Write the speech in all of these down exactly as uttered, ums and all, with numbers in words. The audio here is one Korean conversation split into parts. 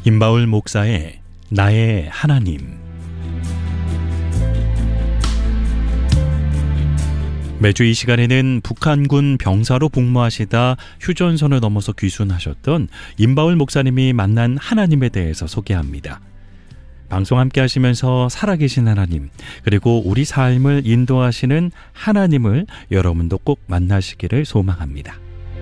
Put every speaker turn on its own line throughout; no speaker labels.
임바울 목사의 나의 하나님. 매주 이 시간에는 북한군 병사로 복무하시다 휴전선을 넘어서 귀순하셨던 임바울 목사님이 만난 하나님에 대해서 소개합니다. 방송 함께 하시면서 살아계신 하나님, 그리고 우리 삶을 인도하시는 하나님을 여러분도 꼭 만나시기를 소망합니다.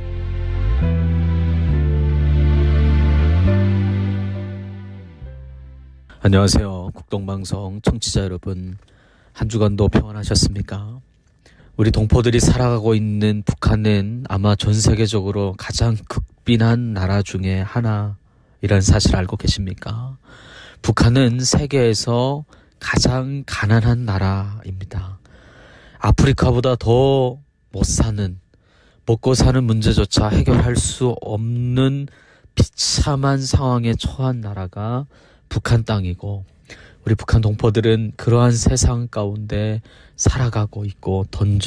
안녕하세요. 국동방송 청취자 여러분, 한 주간도 평안하셨습니까? 우리 동포들이 살아가고 있는 북한은 아마 전 세계적으로 가장 극빈한 나라 중에 하나이라는 사실 알고 계십니까? 북한은 세계에서 가장 가난한 나라입니다. 아프리카보다 더 못 사는, 먹고 사는 문제조차 해결할 수 없는 비참한 상황에 처한 나라가 북한 땅이고, 우리 북한 동포들은 그러한 세상 가운데 살아가고 있고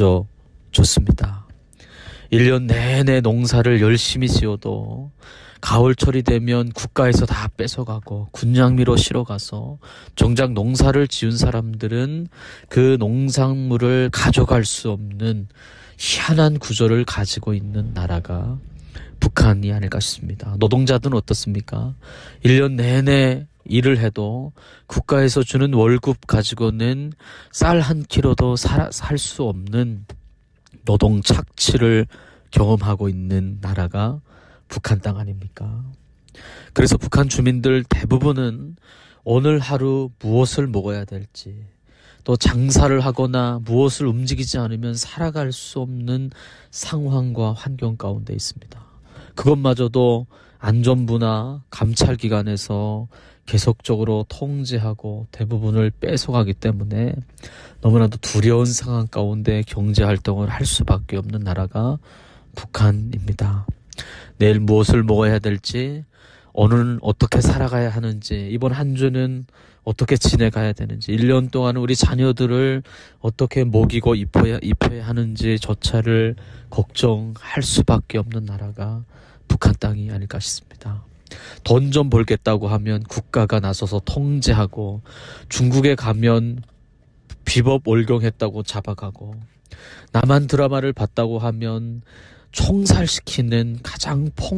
던져줬습니다. 일 년 내내 농사를 열심히 지어도 가을철이 되면 국가에서 다 뺏어가고 군량미로 실어가서 정작 농사를 지은 사람들은 그 농산물을 가져갈 수 없는 희한한 구조를 가지고 있는 나라가 북한이 아닐까 싶습니다. 노동자들은 어떻습니까? 일 년 내내 일을 해도 국가에서 주는 월급 가지고는 쌀 한 킬로도 살 수 없는 노동 착취를 경험하고 있는 나라가 북한 땅 아닙니까? 그래서 북한 주민들 대부분은 오늘 하루 무엇을 먹어야 될지, 또 장사를 하거나 무엇을 움직이지 않으면 살아갈 수 없는 상황과 환경 가운데 있습니다. 그것마저도 안전부나 감찰기관에서 계속적으로 통제하고 대부분을 뺏어가기 때문에 너무나도 두려운 상황 가운데 경제활동을 할 수밖에 없는 나라가 북한입니다. 내일 무엇을 먹어야 될지, 오늘은 어떻게 살아가야 하는지, 이번 한 주는 어떻게 지내가야 되는지, 일 년 동안 우리 자녀들을 어떻게 먹이고 입혀야, 입혀야 하는지조차를 걱정할 수밖에 없는 나라가 북한 땅이 아닐까 싶습니다. 돈 좀 벌겠다고 하면 국가가 나서서 통제하고, 중국에 가면 비법 월경했다고 잡아가고, 남한 드라마를 봤다고 하면 총살시키는 가장 폭